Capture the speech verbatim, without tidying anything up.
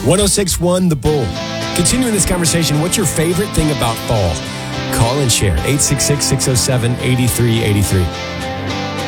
one oh six point one The Bull. Continuing this conversation, what's your favorite thing about fall? Call and share. eight six six, six oh seven, eight three eight three.